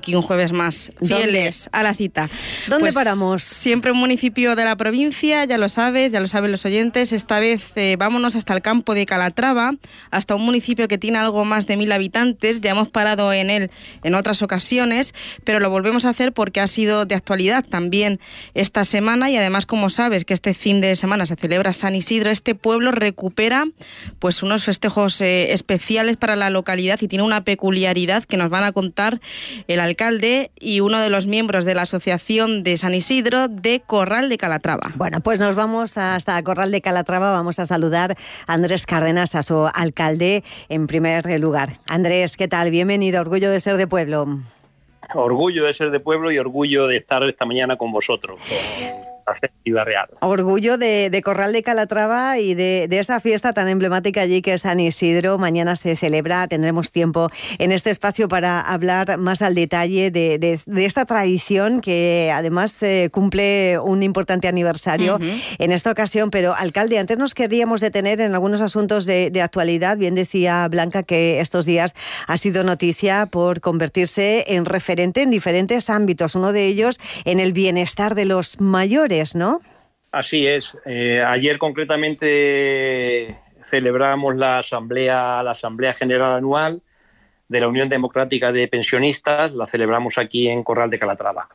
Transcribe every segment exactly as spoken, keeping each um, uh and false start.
aquí un jueves más, fieles ¿Dónde? a la cita. ¿Dónde Pues paramos? Siempre un municipio de la provincia, ya lo sabes, ya lo saben los oyentes. Esta vez eh, vámonos hasta el campo de Calatrava, hasta un municipio que tiene algo más de mil habitantes. Ya hemos parado en él en otras ocasiones, pero lo volvemos a hacer porque ha sido de actualidad también esta semana, y además, como sabes, que este fin de semana se celebra San Isidro, este pueblo recupera pues unos festejos eh, especiales para la localidad y tiene una peculiaridad que nos van a contar el alcalde y uno de los miembros de la Asociación de San Isidro de Corral de Calatrava. Bueno, pues nos vamos hasta Corral de Calatrava. Vamos a saludar a Andrés Cárdenas, a su alcalde, en primer lugar. Andrés, ¿qué tal? Bienvenido, orgullo de ser de pueblo. Orgullo de ser de pueblo y orgullo de estar esta mañana con vosotros, con la Ciudad Real. Orgullo de, de Corral de Calatrava y de, de esa fiesta tan emblemática allí que es San Isidro. Mañana se celebra, tendremos tiempo en este espacio para hablar más al detalle de, de, de esta tradición que además eh, cumple un importante aniversario uh-huh. en esta ocasión. Pero, alcalde, antes nos queríamos detener en algunos asuntos de, de actualidad. Bien decía Blanca que estos días ha sido noticia por convertirse en referente en diferentes ámbitos, uno de ellos en el bienestar de los mayores, ¿no? Así es. Eh, ayer concretamente celebramos la asamblea, la asamblea general anual de la Unión Democrática de Pensionistas. La celebramos aquí en Corral de Calatrava.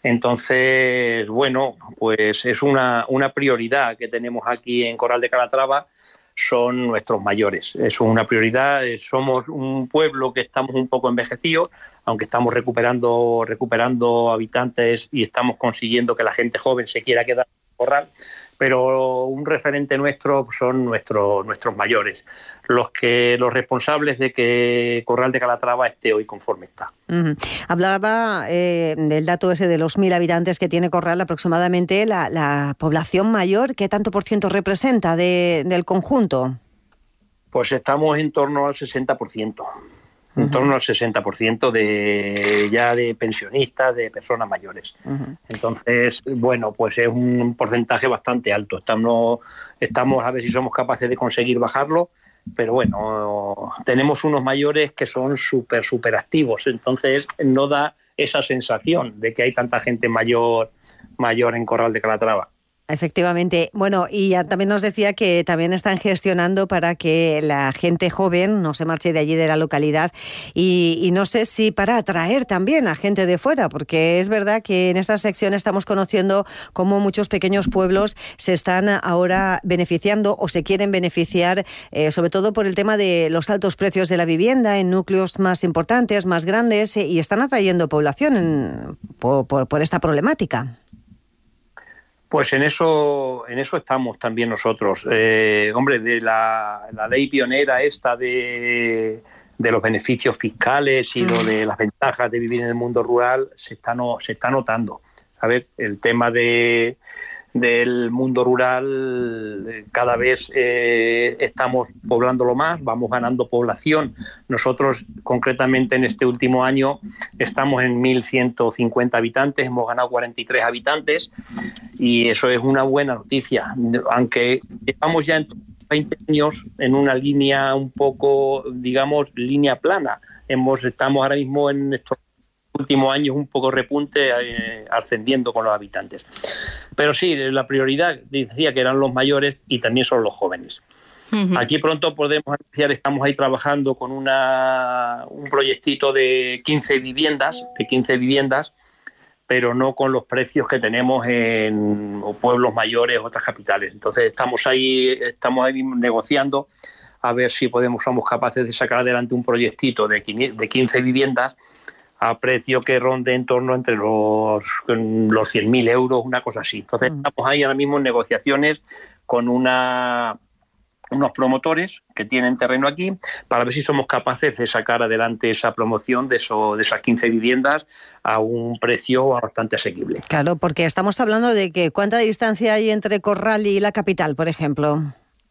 Entonces, bueno, pues es una, una prioridad que tenemos aquí en Corral de Calatrava. Son nuestros mayores. Es una prioridad. Somos un pueblo que estamos un poco envejecidos, aunque estamos recuperando, recuperando habitantes y estamos consiguiendo que la gente joven se quiera quedar en Corral, pero un referente nuestro son nuestros, nuestros mayores, los que los responsables de que Corral de Calatrava esté hoy conforme está. Uh-huh. Hablaba eh, del dato ese de los mil habitantes que tiene Corral aproximadamente, la, la población mayor. ¿Qué tanto por ciento representa de, del conjunto? Pues estamos en torno al sesenta por ciento. En uh-huh. torno al sesenta por ciento de ya de pensionistas, de personas mayores. Uh-huh. Entonces, bueno, pues es un porcentaje bastante alto. Estamos, estamos a ver si somos capaces de conseguir bajarlo, pero bueno, tenemos unos mayores que son súper, súper activos. Entonces, no da esa sensación de que hay tanta gente mayor, mayor en Corral de Calatrava. Efectivamente. Bueno, y ya también nos decía que también están gestionando para que la gente joven no se marche de allí de la localidad y, y no sé si para atraer también a gente de fuera, porque es verdad que en esta sección estamos conociendo cómo muchos pequeños pueblos se están ahora beneficiando o se quieren beneficiar, eh, sobre todo por el tema de los altos precios de la vivienda en núcleos más importantes, más grandes, eh, y están atrayendo población en, por, por, por esta problemática. Pues en eso, en eso estamos también nosotros. Eh, hombre, de la, la ley pionera esta de, de los beneficios fiscales y mm. lo de las ventajas de vivir en el mundo rural se está, no, se está notando. A ver, el tema de, del mundo rural cada vez eh, estamos poblándolo más, vamos ganando población. Nosotros concretamente en este último año estamos en mil ciento cincuenta habitantes, hemos ganado cuarenta y tres habitantes y eso es una buena noticia, aunque llevamos ya en veinte años en una línea un poco, digamos, línea plana. Hemos, estamos ahora mismo en estos últimos años un poco repunte, eh, ascendiendo con los habitantes. Pero sí, la prioridad decía que eran los mayores y también son los jóvenes. Uh-huh. Aquí pronto podemos anunciar, estamos ahí trabajando con una, un proyectito de quince viviendas, de quince viviendas, pero no con los precios que tenemos en pueblos mayores, otras capitales. Entonces estamos ahí, estamos ahí negociando a ver si podemos, somos capaces de sacar adelante un proyectito de quince viviendas a precio que ronde en torno entre los, los cien mil euros, una cosa así. Entonces mm. estamos ahí ahora mismo en negociaciones con una, unos promotores que tienen terreno aquí para ver si somos capaces de sacar adelante esa promoción de, eso, de esas quince viviendas a un precio bastante asequible. Claro, porque estamos hablando de que ¿cuánta distancia hay entre Corral y la capital, por ejemplo?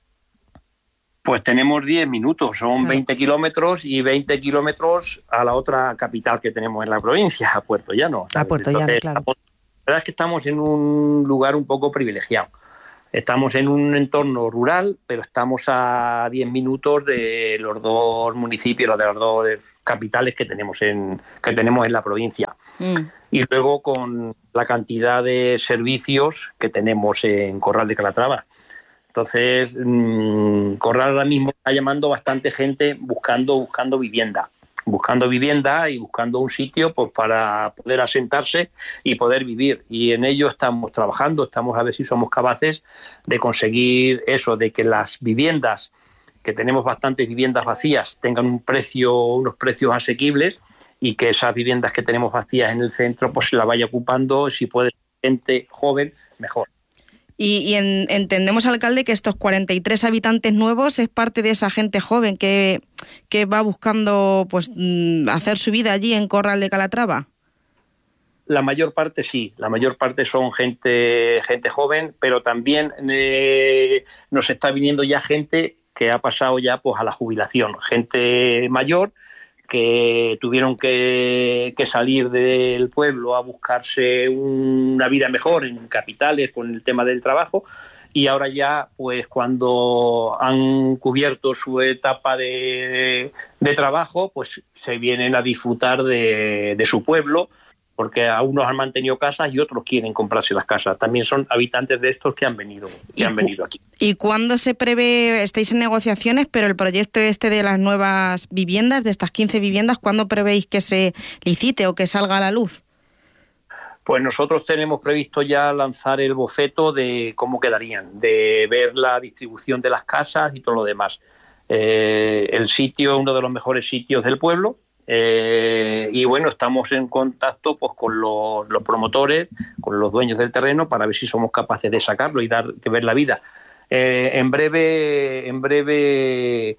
Pues tenemos diez minutos, son claro. veinte kilómetros y veinte kilómetros a la otra capital que tenemos en la provincia, a Puerto Llano. A Puerto Llano, claro. La verdad es que estamos en un lugar un poco privilegiado, Estamos en un entorno rural, pero estamos a diez minutos de los dos municipios, de las dos capitales que tenemos en, que tenemos en la provincia. Mm. Y luego con la cantidad de servicios que tenemos en Corral de Calatrava. Entonces, mmm, Corral ahora mismo está llamando bastante gente buscando, buscando vivienda. buscando vivienda y buscando un sitio pues para poder asentarse y poder vivir. Y en ello estamos trabajando, estamos a ver si somos capaces de conseguir eso, de que las viviendas, que tenemos bastantes viviendas vacías, tengan un precio, unos precios asequibles, y que esas viviendas que tenemos vacías en el centro pues se las vaya ocupando, si puede gente joven, mejor. Y, y en, entendemos, alcalde, que estos cuarenta y tres habitantes nuevos es parte de esa gente joven que, que va buscando pues hacer su vida allí en Corral de Calatrava. La mayor parte sí, la mayor parte son gente, gente joven, pero también eh, nos está viniendo ya gente que ha pasado ya pues a la jubilación, gente mayor que tuvieron que, que salir del pueblo a buscarse una vida mejor en capitales con el tema del trabajo, y ahora ya pues cuando han cubierto su etapa de, de trabajo pues se vienen a disfrutar de, de su pueblo, porque a unos han mantenido casas y otros quieren comprarse las casas. También son habitantes de estos que han venido, que han venido aquí. ¿Y cuándo se prevé? Estáis en negociaciones, pero el proyecto este de las nuevas viviendas, de estas quince viviendas, ¿cuándo prevéis que se licite o que salga a la luz? Pues nosotros tenemos previsto ya lanzar el boceto de cómo quedarían, de ver la distribución de las casas y todo lo demás. Eh, el sitio es uno de los mejores sitios del pueblo. Eh, y bueno, estamos en contacto pues con los, los promotores, con los dueños del terreno, para ver si somos capaces de sacarlo y dar que ver la vida. Eh, en breve, en breve,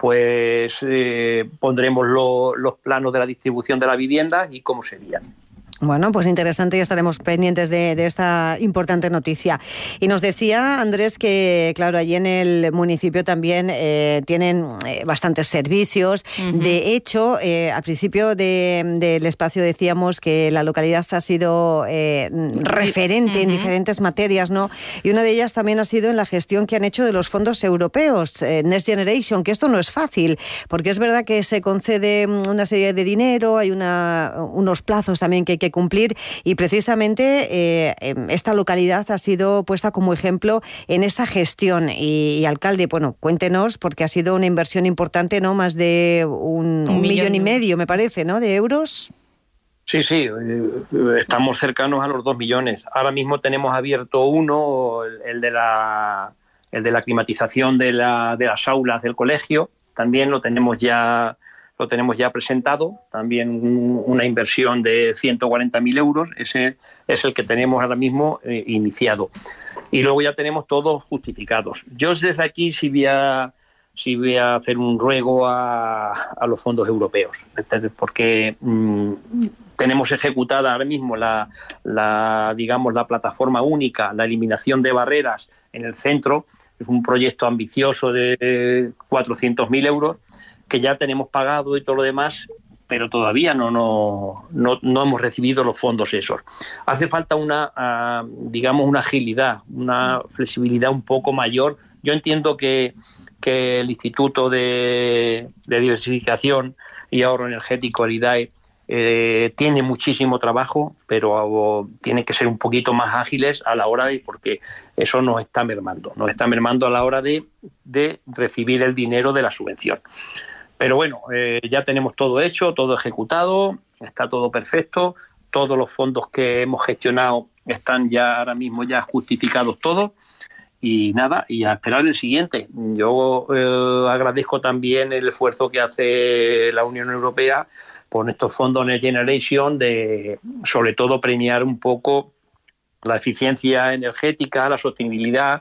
pues eh, pondremos lo, los planos de la distribución de las viviendas y cómo serían. Bueno, pues interesante, y estaremos pendientes de, de esta importante noticia. Y nos decía Andrés que, claro, allí en el municipio también eh, tienen eh, bastantes servicios. Uh-huh. De hecho, eh, al principio de, del espacio decíamos que la localidad ha sido eh, referente uh-huh. en diferentes materias, ¿no? Y una de ellas también ha sido en la gestión que han hecho de los fondos europeos, eh, Next Generation, que esto no es fácil, porque es verdad que se concede una serie de dinero, hay una, unos plazos también que hay que cumplir, y precisamente eh, esta localidad ha sido puesta como ejemplo en esa gestión. Y, y alcalde, bueno, cuéntenos, porque ha sido una inversión importante, ¿no? Más de un, un, un millón, millón y medio, me parece, ¿no? De euros. Sí, sí, estamos cercanos a los dos millones. Ahora mismo tenemos abierto uno, el, el de la el de la climatización de, la, de las aulas del colegio. También lo tenemos ya lo tenemos ya presentado, también un, una inversión de ciento cuarenta mil euros, ese es el que tenemos ahora mismo eh, iniciado. Y luego ya tenemos todos justificados. Yo desde aquí sí voy a, sí voy a hacer un ruego a, a los fondos europeos, porque mmm, tenemos ejecutada ahora mismo la, la, digamos, la plataforma única, la eliminación de barreras en el centro. Es un proyecto ambicioso de cuatrocientos mil euros, que ya tenemos pagado y todo lo demás, pero todavía no, no, no, no hemos recibido los fondos esos. Hace falta una, uh, digamos, una agilidad, una flexibilidad un poco mayor. Yo entiendo que, que el Instituto de, de Diversificación y Ahorro Energético, el I D A E, eh, tiene muchísimo trabajo, pero tienen que ser un poquito más ágiles a la hora de, porque eso nos está mermando, nos está mermando a la hora de, de recibir el dinero de la subvención. Pero bueno, eh, ya tenemos todo hecho, todo ejecutado, está todo perfecto, todos los fondos que hemos gestionado están ya ahora mismo ya justificados todos, y nada, y a esperar el siguiente. Yo eh, agradezco también el esfuerzo que hace la Unión Europea con estos fondos Next Generation, de sobre todo premiar un poco la eficiencia energética, la sostenibilidad,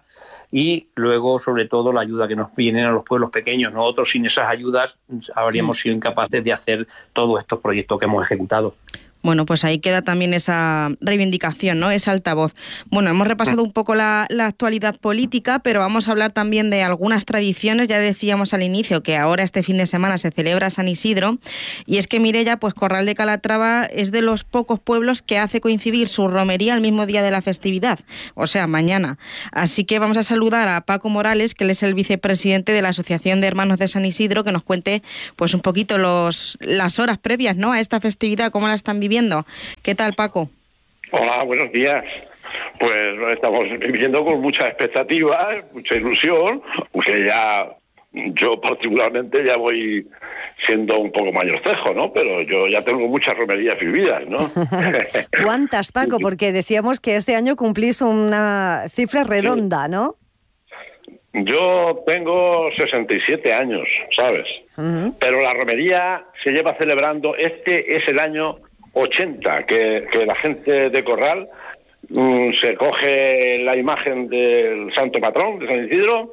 y luego sobre todo la ayuda que nos vienen a los pueblos pequeños. Nosotros sin esas ayudas habríamos sido incapaces de hacer todos estos proyectos que hemos ejecutado. Bueno, pues ahí queda también esa reivindicación, ¿no? Ese altavoz. Bueno, hemos repasado un poco la, la actualidad política, pero vamos a hablar también de algunas tradiciones. Ya decíamos al inicio que ahora este fin de semana se celebra San Isidro, y es que Mireia, pues Corral de Calatrava es de los pocos pueblos que hace coincidir su romería el mismo día de la festividad, o sea, mañana. Así que vamos a saludar a Paco Morales, que él es el vicepresidente de la Asociación de Hermanos de San Isidro, que nos cuente pues un poquito los las horas previas, ¿no?, a esta festividad, cómo la están viviendo. ¿Qué tal, Paco? Hola, buenos días. Pues lo estamos viviendo con mucha expectativa, mucha ilusión, porque ya yo particularmente ya voy siendo un poco mayorcejo, ¿no? Pero yo ya tengo muchas romerías vividas, ¿no? ¿Cuántas, Paco? Porque decíamos que este año cumplís una cifra redonda, ¿no? Yo tengo sesenta y siete años, ¿sabes? Uh-huh. Pero la romería se lleva celebrando, este es el año ochenta, que, que la gente de Corral um, se coge la imagen del santo patrón de San Isidro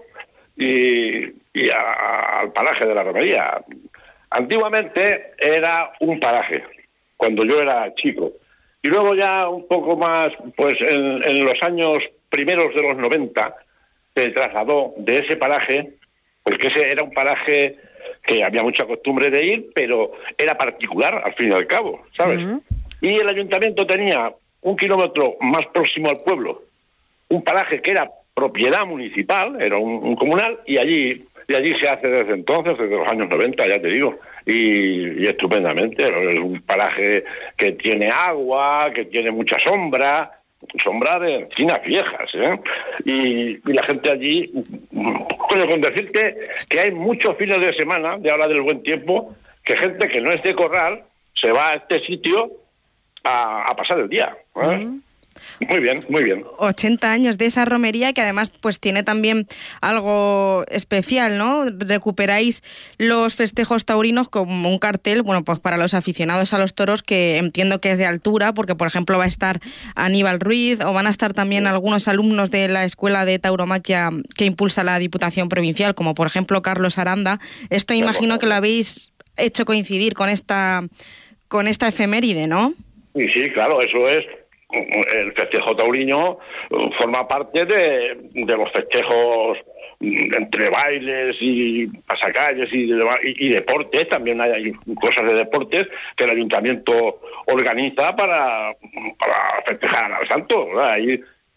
y, y a, al paraje de la romería. Antiguamente era un paraje, cuando yo era chico. Y luego ya un poco más, pues en, en los años primeros de los noventa, se trasladó de ese paraje, porque ese era un paraje que había mucha costumbre de ir, pero era particular al fin y al cabo, ¿sabes? Uh-huh. Y el ayuntamiento tenía un kilómetro más próximo al pueblo un paraje que era propiedad municipal, era un, un comunal, y allí y allí se hace desde entonces, desde los años noventa, ya te digo, y, y estupendamente. Es un paraje que tiene agua, que tiene mucha sombra, sombra de encinas viejas, ¿eh? Y, y la gente allí, coño, con decirte que hay muchos fines de semana, de ahora del buen tiempo, que gente que no es de Corral se va a este sitio a, a pasar el día, ¿eh? Uh-huh. Muy bien, muy bien. ochenta años de esa romería, que además pues tiene también algo especial, ¿no? Recuperáis los festejos taurinos como un cartel, bueno, pues para los aficionados a los toros, que entiendo que es de altura, porque por ejemplo va a estar Aníbal Ruiz, o van a estar también algunos alumnos de la Escuela de Tauromaquia que impulsa la Diputación Provincial, como por ejemplo Carlos Aranda. Esto imagino que lo habéis hecho coincidir con esta, con esta efeméride, ¿no? Sí, sí, claro, eso es. El festejo taurino forma parte de, de los festejos entre bailes y pasacalles y, de, y, y deportes. También hay, hay cosas de deportes que el ayuntamiento organiza para, para festejar al santo, ¿verdad? Hay,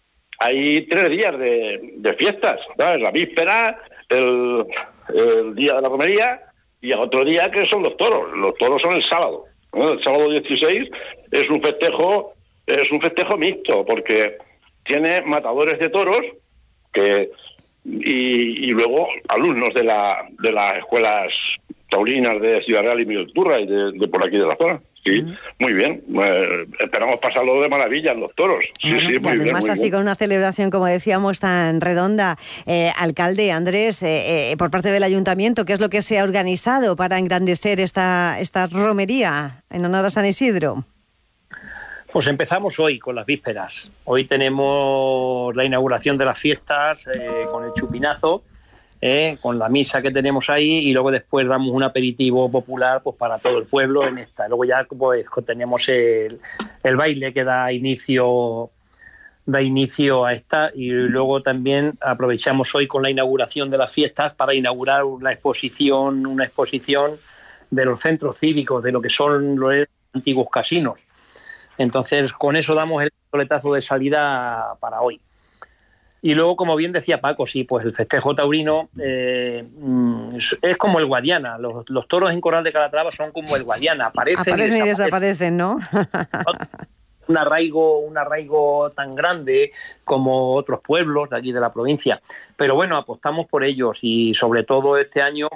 hay tres días de, de fiestas, ¿sabes? La víspera, el, el día de la romería y el otro día que son los toros. Los toros son el sábado, ¿no? El sábado dieciséis es un festejo Es un festejo mixto, porque tiene matadores de toros que y, y luego alumnos de la de las escuelas taurinas de Ciudad Real y Millorturra y de, de por aquí de la zona. Sí, uh-huh. Muy bien. Eh, esperamos pasarlo de maravilla en los toros. Sí, uh-huh. sí, muy y además bien, muy así bien. Con una celebración, como decíamos, tan redonda. Eh, alcalde Andrés, eh, eh, por parte del ayuntamiento, ¿qué es lo que se ha organizado para engrandecer esta esta romería en honor a San Isidro? Pues empezamos hoy con las vísperas. Hoy tenemos la inauguración de las fiestas eh, con el chupinazo, eh, con la misa que tenemos ahí, y luego después damos un aperitivo popular pues para todo el pueblo en esta. Luego ya pues tenemos el, el baile que da inicio, da inicio a esta, y luego también aprovechamos hoy con la inauguración de las fiestas para inaugurar una exposición, una exposición de los centros cívicos, de lo que son los antiguos casinos. Entonces, con eso damos el coletazo de salida para hoy. Y luego, como bien decía Paco, sí, pues el festejo taurino eh, es como el Guadiana. Los, los toros en Corral de Calatrava son como el Guadiana. Aparecen, Aparecen y desaparecen, ¿no? un arraigo, un arraigo tan grande como otros pueblos de aquí de la provincia. Pero bueno, apostamos por ellos, y sobre todo este año,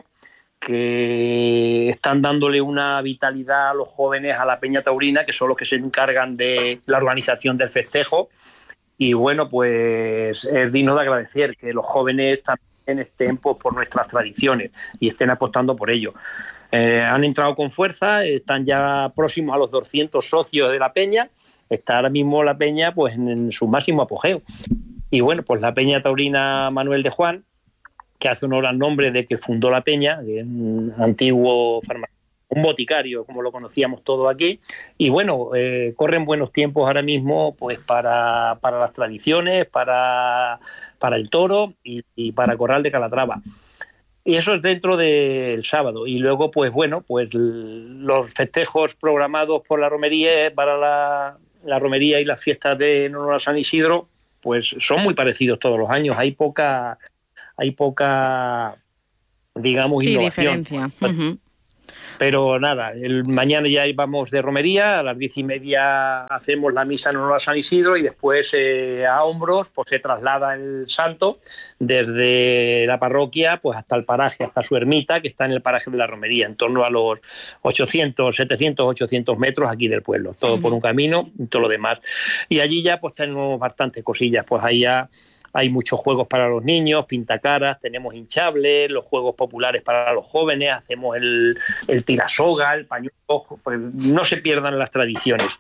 que están dándole una vitalidad a los jóvenes, a la Peña Taurina, que son los que se encargan de la organización del festejo. Y bueno, pues es digno de agradecer que los jóvenes también estén pues, por nuestras tradiciones y estén apostando por ello. Eh, han entrado con fuerza, están ya próximos a los doscientos socios de la Peña. Está ahora mismo la Peña pues en, en su máximo apogeo. Y bueno, pues la Peña Taurina Manuel de Juan, que hace honor al nombre de que fundó la Peña, que es un antiguo farmacéutico un boticario, como lo conocíamos todos aquí. Y bueno, eh, corren buenos tiempos ahora mismo pues para, para las tradiciones, para, para el toro y, y para Corral de Calatrava. Y eso es dentro del sábado. Y luego, pues bueno, pues los festejos programados por la romería, para la, la romería y las fiestas de en honor a San Isidro, pues son muy parecidos todos los años. Hay poca, hay poca, digamos, sí, innovación. diferencia. Uh-huh. Pero nada, el, mañana ya vamos de romería, a las diez y media hacemos la misa en honor a San Isidro y después eh, a hombros pues se traslada el santo desde la parroquia pues hasta el paraje, hasta su ermita, que está en el paraje de la romería, en torno a los ochocientos, setecientos, ochocientos metros aquí del pueblo, todo uh-huh. por un camino y todo lo demás. Y allí ya pues tenemos bastantes cosillas, pues ahí ya hay muchos juegos para los niños, pintacaras, tenemos hinchables, los juegos populares para los jóvenes, hacemos el, el tirasoga, el pañuelo, pues no se pierdan las tradiciones.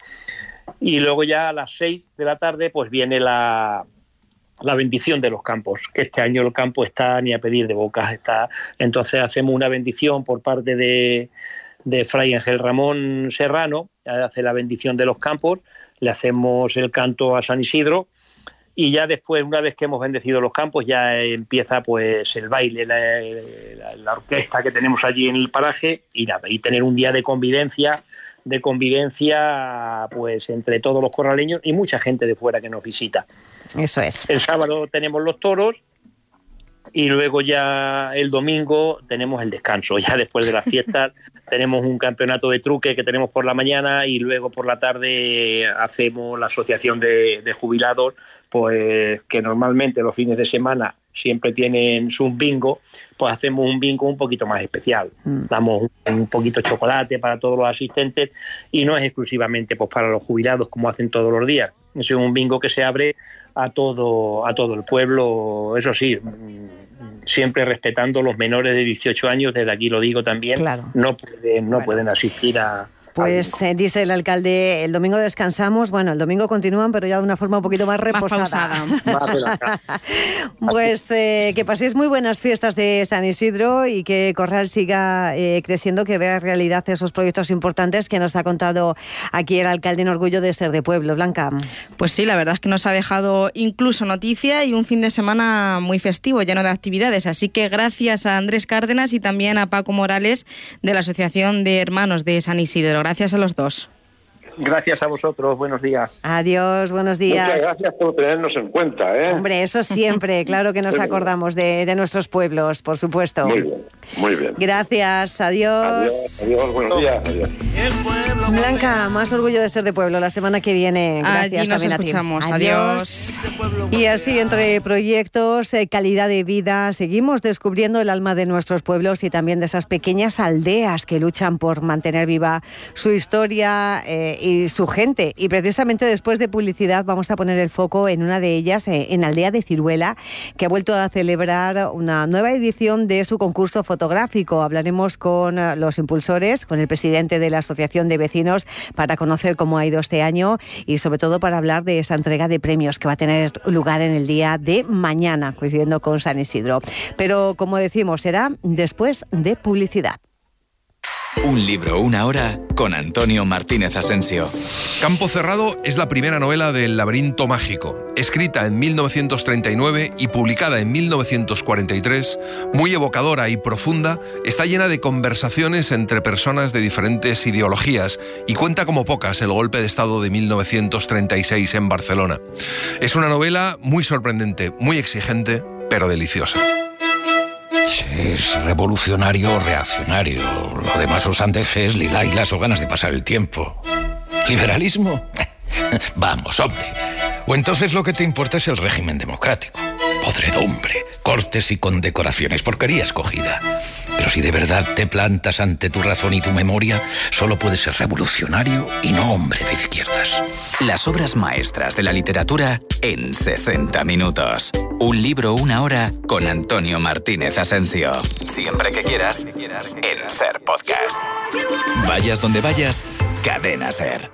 Y luego ya a las seis de la tarde pues viene la, la bendición de los campos, que este año el campo está ni a pedir de bocas, está, entonces hacemos una bendición por parte de, de Fray Ángel Ramón Serrano, hace la bendición de los campos, le hacemos el canto a San Isidro. Y ya después, una vez que hemos bendecido los campos, ya empieza pues el baile, la, la, la orquesta que tenemos allí en el paraje y nada, y tener un día de convivencia, de convivencia pues entre todos los corraleños y mucha gente de fuera que nos visita. Eso es. El sábado tenemos los toros y luego ya el domingo tenemos el descanso. Ya después de las fiestas tenemos un campeonato de truque que tenemos por la mañana y luego por la tarde hacemos la asociación de, de jubilados, pues que normalmente los fines de semana siempre tienen su bingo, pues hacemos un bingo un poquito más especial. Mm. Damos un, un poquito de chocolate para todos los asistentes y no es exclusivamente pues para los jubilados como hacen todos los días. Es un bingo que se abre a todo, a todo el pueblo, eso sí, siempre respetando los menores de dieciocho años, desde aquí lo digo también, claro. no pueden, no bueno. pueden asistir a... Pues eh, dice el alcalde, el domingo descansamos, bueno, el domingo continúan, pero ya de una forma un poquito más reposada. Más pues eh, que paséis muy buenas fiestas de San Isidro y que Corral siga eh, creciendo, que vea realidad esos proyectos importantes que nos ha contado aquí el alcalde en Orgullo de Ser de Pueblo. Blanca. Pues sí, la verdad es que nos ha dejado incluso noticia y un fin de semana muy festivo, lleno de actividades. Así que gracias a Andrés Cárdenas y también a Paco Morales de la Asociación de Hermanos de San Isidro. Gracias a los dos. Gracias a vosotros, buenos días. Adiós, buenos días. Muchas gracias por tenernos en cuenta, ¿eh? Hombre, eso siempre, claro que nos acordamos de, de nuestros pueblos, por supuesto. Muy bien, muy bien. Gracias, adiós. Adiós, adiós buenos días, adiós. Blanca, más orgullo de ser de pueblo la semana que viene. Gracias. Allí nos también escuchamos. A ti. Adiós. Adiós. Y así, entre proyectos, eh, calidad de vida, seguimos descubriendo el alma de nuestros pueblos y también de esas pequeñas aldeas que luchan por mantener viva su historia eh, y su gente. Y precisamente después de publicidad vamos a poner el foco en una de ellas, eh, en Aldea de Ciruela, que ha vuelto a celebrar una nueva edición de su concurso fotográfico. Hablaremos con eh, los impulsores, con el presidente de la Asociación de Vecinos, para conocer cómo ha ido este año y sobre todo para hablar de esa entrega de premios que va a tener lugar en el día de mañana, coincidiendo con San Isidro. Pero, como decimos, será después de publicidad. Un libro, una hora, con Antonio Martínez Asensio. Campo Cerrado es la primera novela del Laberinto Mágico. Escrita en mil novecientos treinta y nueve y publicada en mil novecientos cuarenta y tres, muy evocadora y profunda, está llena de conversaciones entre personas de diferentes ideologías y cuenta como pocas el golpe de Estado de mil novecientos treinta y seis en Barcelona. Es una novela muy sorprendente, muy exigente, pero deliciosa. Es revolucionario o reaccionario. Lo demás os antes es lilailas o ganas de pasar el tiempo. ¿Liberalismo? Vamos, hombre. O entonces lo que te importa es el régimen democrático. Podredumbre, cortes y condecoraciones, porquería escogida. Pero si de verdad te plantas ante tu razón y tu memoria, solo puedes ser revolucionario y no hombre de izquierdas. Las obras maestras de la literatura en sesenta minutos. Un libro, una hora, con Antonio Martínez Asensio. Siempre que quieras, en Ser Podcast. Vayas donde vayas, Cadena Ser.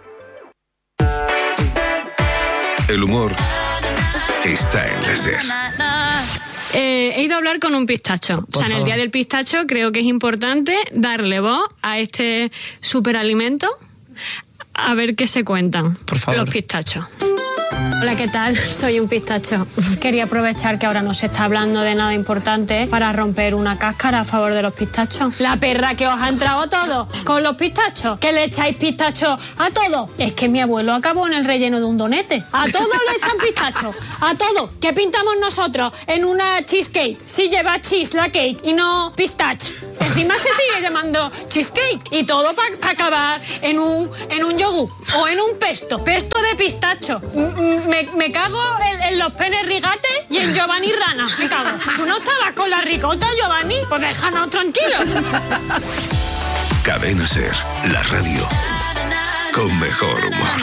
El humor está en la Ser. Eh, he ido a hablar con un pistacho. Por o sea, en favor. el Día del Pistacho creo que es importante darle voz a este superalimento, a ver qué se cuentan Por favor. los pistachos. Hola, ¿qué tal? Soy un pistacho. Quería aprovechar que ahora no se está hablando de nada importante para romper una cáscara a favor de los pistachos. La perra que os ha entrado a todos con los pistachos, que le echáis pistachos a todos. Es que mi abuelo acabó en el relleno de un donete. A todos le echan pistachos, a todos. ¿Qué pintamos nosotros en una cheesecake? Si lleva cheese la cake y no pistache. Encima se sigue llamando cheesecake y todo para pa acabar en un, en un yogur o en un pesto. Pesto de pistacho. Me, me cago en, en los penes rigates y en Giovanni Rana. Me cago. ¿Tú no estabas con la ricota, Giovanni? Pues déjanos tranquilos. Cadena Ser, la radio con mejor humor.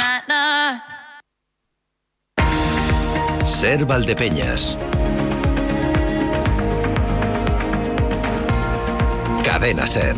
Ser Valdepeñas. Cadena Ser.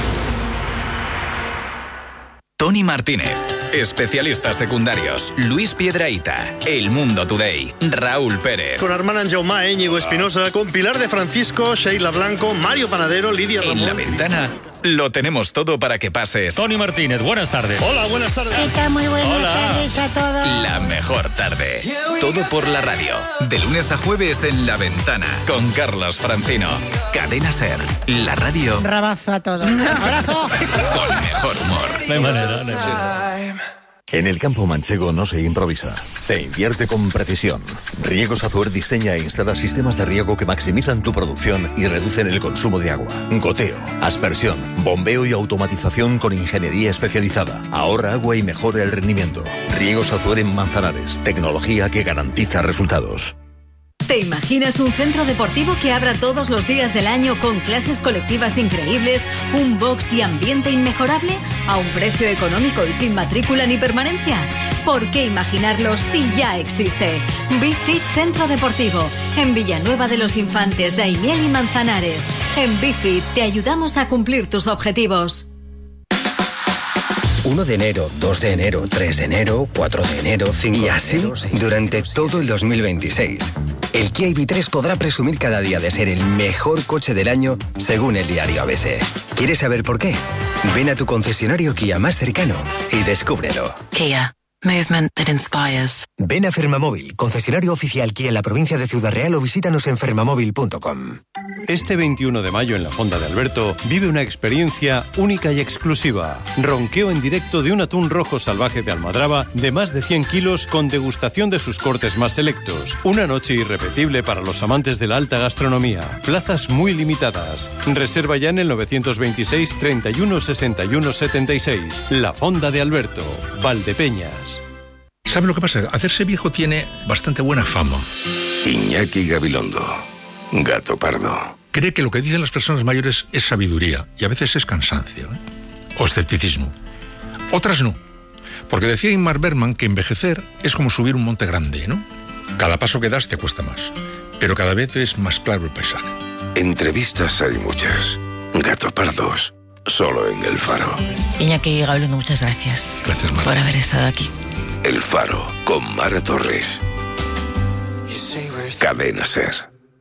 Tony Martínez, especialistas secundarios, Luis Piedrahita, El Mundo Today, Raúl Pérez. Con Armand Jaume, Íñigo Espinosa, con Pilar de Francisco, Sheila Blanco, Mario Panadero, Lidia Ramón. En La Ventana lo tenemos todo para que pases. Tony Martínez, buenas tardes. Hola, buenas tardes. ¿Qué tal? Muy buenas Hola. tardes a todos. La mejor tarde. Todo por la radio. De lunes a jueves en La Ventana con Carlos Francino. Cadena Ser, la radio Un rabazo a todos. ¡Abrazo! con mejor humor. No hay manera, no hay manera. En el campo manchego no se improvisa, se invierte con precisión. Riegos Azuer diseña e instala sistemas de riego que maximizan tu producción y reducen el consumo de agua. Goteo, aspersión, bombeo y automatización con ingeniería especializada. Ahorra agua y mejora el rendimiento. Riegos Azuer en Manzanares, tecnología que garantiza resultados. ¿Te imaginas un centro deportivo que abra todos los días del año con clases colectivas increíbles, un box y ambiente inmejorable, a un precio económico y sin matrícula ni permanencia? ¿Por qué imaginarlo si ya existe? Bifit Centro Deportivo, en Villanueva de los Infantes, Daimiel y Manzanares. En Bifit te ayudamos a cumplir tus objetivos. uno de enero, dos de enero, tres de enero, cuatro de enero, cinco y así durante todo el dos mil veintiséis. El Kia I V tres podrá presumir cada día de ser el mejor coche del año según el diario A B C. ¿Quieres saber por qué? Ven a tu concesionario Kia más cercano y descúbrelo. Kia. Movement that inspires. Ven a Fermamóvil, concesionario oficial Kia en la provincia de Ciudad Real o visítanos en fermamóvil punto com. Este veintiuno de mayo en la Fonda de Alberto vive una experiencia única y exclusiva. Ronqueo en directo de un atún rojo salvaje de Almadraba de más de cien kilos con degustación de sus cortes más selectos. Una noche irrepetible para los amantes de la alta gastronomía. Plazas muy limitadas. Reserva ya en el novecientos veintiséis, treinta y uno, sesenta y uno, setenta y seis. La Fonda de Alberto, Valdepeñas. ¿Sabe lo que pasa? Hacerse viejo tiene bastante buena fama. Iñaki Gabilondo, Gato Pardo. Cree que lo que dicen las personas mayores es sabiduría y a veces es cansancio, ¿eh? O escepticismo. Otras no. Porque decía Ingmar Bergman que envejecer es como subir un monte grande, ¿no? Cada paso que das te cuesta más, pero cada vez es más claro el paisaje. Entrevistas hay muchas. Gato Pardos, solo en El Faro. Iñaki Gabilondo, muchas gracias. Gracias, Mara. Por haber estado aquí. El Faro, con Mara Torres. Cadena Ser.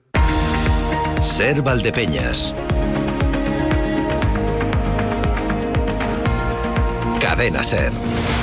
Ser Valdepeñas. Cadena Ser.